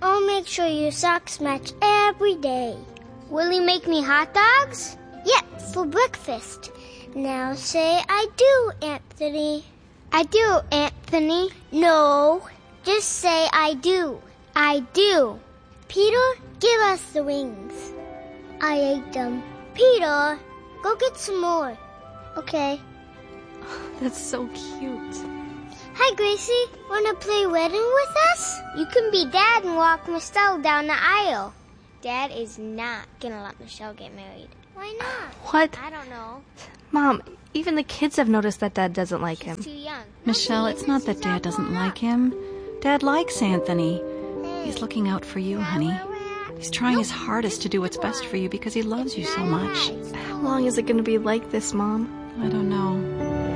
I'll make sure your socks match every day. Will you make me hot dogs? Yes, for breakfast. Now say I do, Anthony. I do, Anthony. No, just say I do. I do. Peter, give us the wings. I ate them. Peter, go get some more. Okay. That's so cute. Hi, Gracie. Wanna play wedding with us? You can be Dad and walk Michelle down the aisle. Dad is not gonna let Michelle get married. Why not? What? I don't know. Mom, even the kids have noticed that Dad doesn't like him. She's too young. Michelle, it's not that Dad doesn't like him. Dad likes Anthony. He's looking out for you, honey. He's trying his hardest to do what's best for you because he loves you so much. How long is it going to be like this, Mom? I don't know.